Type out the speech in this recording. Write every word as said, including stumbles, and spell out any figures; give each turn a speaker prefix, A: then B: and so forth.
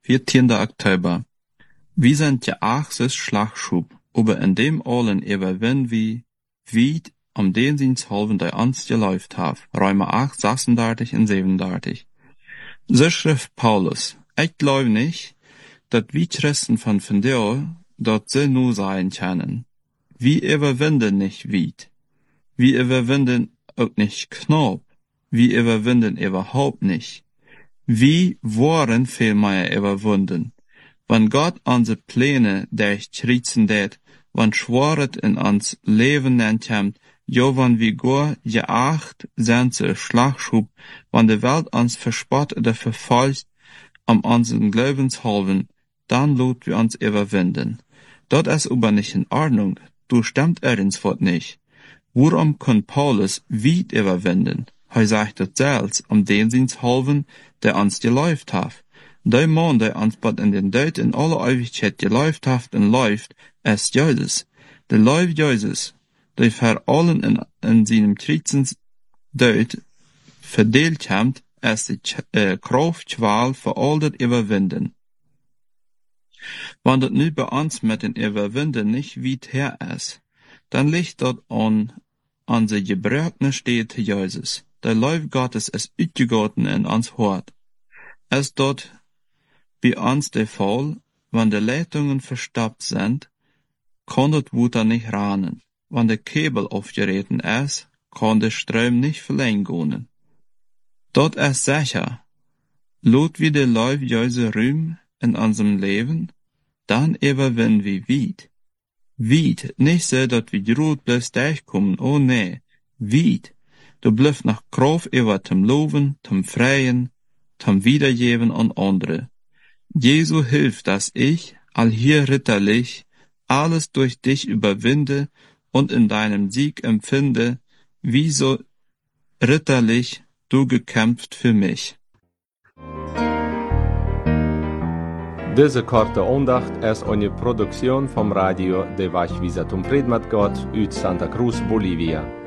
A: viertiende Oktober. Vi sind je achtes slagschub, aber in dem allen überwinden wie, wie om den ziens halven die ans geläuft haf. Römer acht, sechsunddreißig und siebenunddreißig. So schrift Paulus, ich glaube nicht, dat wie Christen von vandaar dat ze nu sein können. Wir überwinden nicht weit. Wir überwinden auch nicht knapp. Wir überwinden überhaupt nicht. Wir waren vielmehr überwunden. Wenn Gott unsere Pläne durchkreuzen det, wenn Schwaret in uns Leben entkommt, ja, wenn wir gar geacht sind zu Schlagschub, wenn die Welt uns verspottet oder verfolgt, um unseren Glaubenshalben, dann lot wir uns überwinden. Dort ist aber nicht in Ordnung. Du stimmt irgendwas nicht. Warum kann Paulus weit überwinden? Er sagt das selbst, um den Sins halben, der uns geläuft hat. Der Mann, der uns bald in den Tod in aller Ewigkeit geläuft hat und läuft, ist Jesus. Der Lauf Jesus, der für allen in, in seinem Tritzens Tod verdeelt hat, ist die äh, Kraft, Qual für all das Überwinden. Wenn das nu bei uns mit den Überwinden nicht weit her ist, dann liegt dort an, an der gebrochene Städte Jesus. Der Lauf Gottes ist uitgegoten in uns Hort. Ist dort bei uns der Fall, wenn die Leitungen verstopft sind, kann das Wasser nicht rannen. Wenn der Kabel aufgereten ist, kann der Strom nicht verlängern. Dort ist sicher, lot wir den Lauf Jesu Ruhm in unserem Leben, dann überwinden wir weit. Weit, nicht so, dass wir gerut bloß durchkommen, oh nee, weit. Du bliffst nach Kraft über zum Loben, zum Freien, zum Wiedergeben an andere. Jesu hilft, dass ich, all hier ritterlich, alles durch dich überwinde und in deinem Sieg empfinde, wie so ritterlich du gekämpft für mich.
B: Deze korte aandacht is eine Produktion vom Radio de Vachvisatum Predmat God uit Santa Cruz, Bolivia.